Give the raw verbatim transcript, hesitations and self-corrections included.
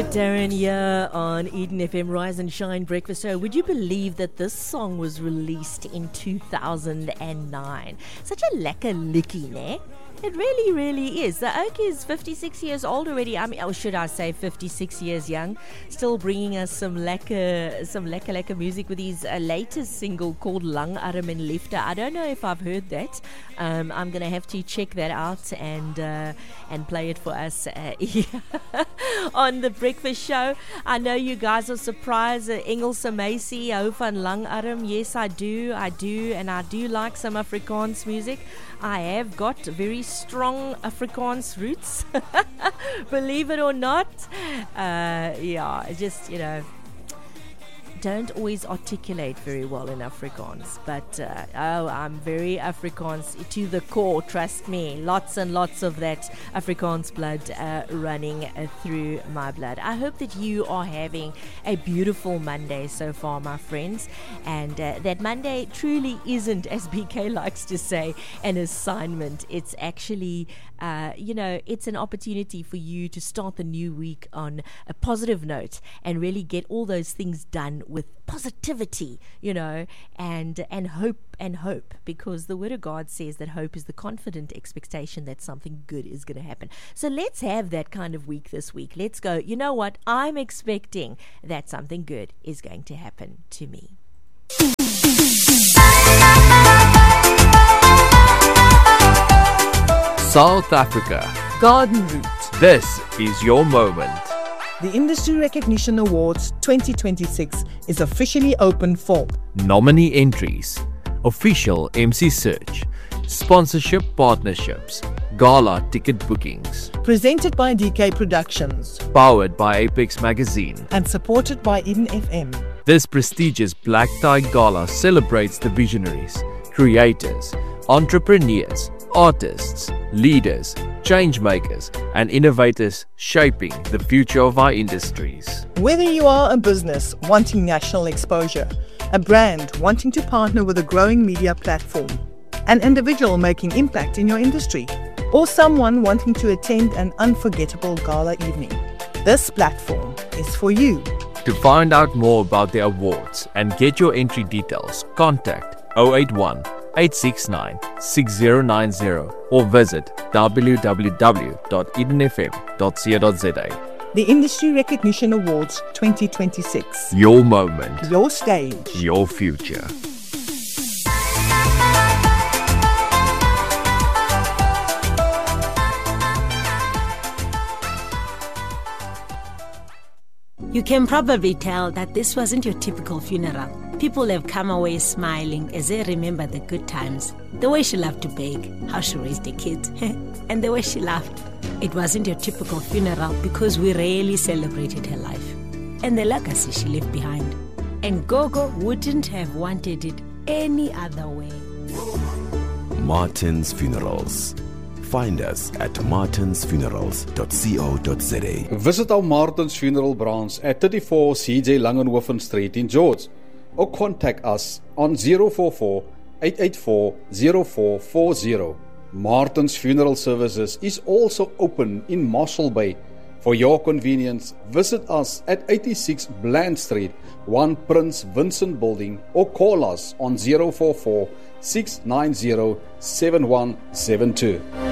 Darren here on Eden F M Rise and Shine Breakfast Show. Would you believe that this song was released in two thousand nine? Such a lekker licky, ne? It really, really is. The Oak is fifty-six years old already. I mean, or should I say fifty-six years young. Still bringing us some lekker, some lekker, lekker music with his uh, latest single called Lang Arm en Liefde. I don't know if I've heard that. Um, I'm going to have to check that out and uh, and play it for us uh, on the breakfast show. I know you guys are surprised. Uh, Engelse Macy, hou van Lang Arm. Yes, I do. I do. And I do like some Afrikaans music. I have got very strong Afrikaans roots, believe it or not. Uh, yeah, just, you know, don't always articulate very well in Afrikaans, but uh, oh, I'm very Afrikaans to the core, trust me. Lots and lots of that Afrikaans blood uh, running uh, through my blood. I hope that you are having a beautiful Monday so far, my friends, and uh, that Monday truly isn't, as B K likes to say, an assignment. It's actually Uh, you know, it's an opportunity for you to start the new week on a positive note and really get all those things done with positivity, you know, and and hope and hope, because the Word of God says that hope is the confident expectation that something good is going to happen. So let's have that kind of week this week. Let's go, you know what, I'm expecting that something good is going to happen to me. South Africa. Garden Route. This is your moment. The Industry Recognition Awards twenty twenty-six is officially open for Nominee entries, official M C search, sponsorship partnerships, gala ticket bookings. Presented by D K Productions. Powered by Apex Magazine. And supported by Eden F M. This prestigious Black Tie Gala celebrates the visionaries, creators, entrepreneurs, artists, leaders, change makers, and innovators shaping the future of our industries. Whether you are a business wanting national exposure, a brand wanting to partner with a growing media platform, an individual making impact in your industry, or someone wanting to attend an unforgettable gala evening, this platform is for you. To find out more about the awards and get your entry details, contact zero eight one, eight six nine, six zero nine zero or visit w w w dot eden f m dot co dot z a. The Industry Recognition Awards twenty twenty-six. Your moment. Your stage. Your future. You can probably tell that this wasn't your typical funeral. People have come away smiling as they remember the good times. The way she loved to bake, how she raised the kids, and the way she laughed. It wasn't your typical funeral because we really celebrated her life and the legacy she left behind. And Gogo wouldn't have wanted it any other way. Martin's Funerals. Find us at martins funerals dot co dot z a. Visit our Martin's Funeral branch at thirty-four C J Langenhoven Street in George, or contact us on zero four four, eight eight four, zero four four zero. Martin's Funeral Services is also open in Marshall Bay. For your convenience, visit us at eighty-six Bland Street, one Prince Vincent Building, or call us on zero four four, six nine zero, seven one seven two.